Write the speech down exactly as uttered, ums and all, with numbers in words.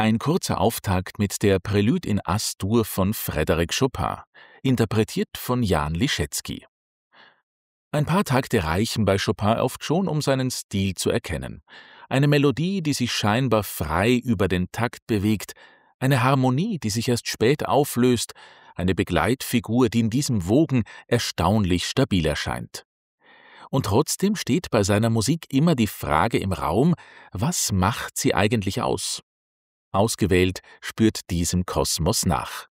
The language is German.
Ein kurzer Auftakt mit der Prélude in As-Dur von Frédéric Chopin, interpretiert von Jan Liszewski. Ein paar Takte reichen bei Chopin oft schon, um seinen Stil zu erkennen. Eine Melodie, die sich scheinbar frei über den Takt bewegt, eine Harmonie, die sich erst spät auflöst, eine Begleitfigur, die in diesem Wogen erstaunlich stabil erscheint. Und trotzdem steht bei seiner Musik immer die Frage im Raum, was macht sie eigentlich aus? Ausgewählt spürt diesem Kosmos nach.